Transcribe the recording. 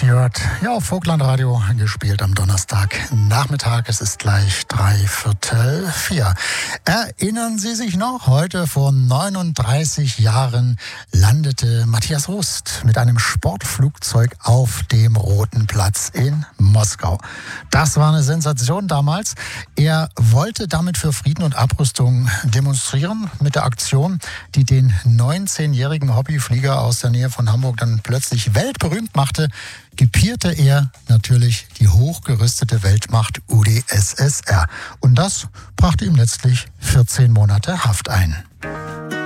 Stewart, ja, auf Vogtlandradio, gespielt am Donnerstagnachmittag. Es ist gleich 3:15. Erinnern Sie sich noch? Heute vor 39 Jahren landete Matthias Rust mit einem Sportflugzeug auf dem Roten Platz in Moskau. Das war eine Sensation damals. Er wollte damit für Frieden und Abrüstung demonstrieren mit der Aktion, die den 19-jährigen Hobbyflieger aus der Nähe von Hamburg dann plötzlich weltberühmt machte. Gepierte er natürlich die hochgerüstete Weltmacht UdSSR. Und das brachte ihm letztlich 14 Monate Haft ein.